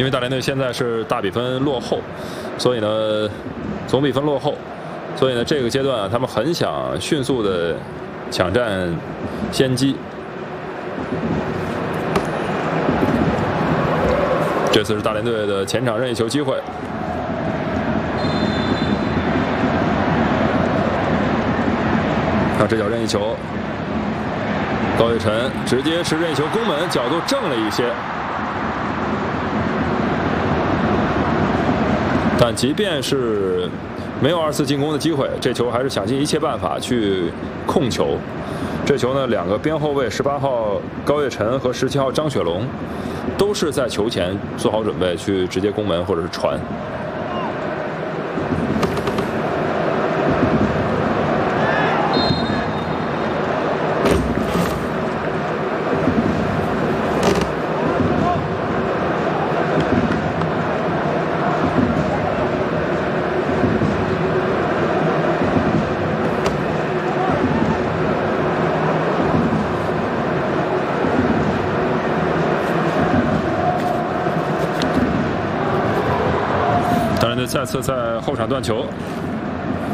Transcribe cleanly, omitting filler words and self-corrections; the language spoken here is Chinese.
为大连队现在是大比分落后，所以呢，总比分落后，所以呢，这个阶段啊，他们很想迅速的抢占先机。这次是大连队的前场任意球机会。看这脚任意球，高岳晨直接是任意球攻门，角度正了一些。但即便是没有2次进攻的机会，这球还是想尽一切办法去控球。这球呢，两个边后卫18号高岳晨和17号张雪龙都是在球前做好准备去直接攻门或者是传。再次在后场断球，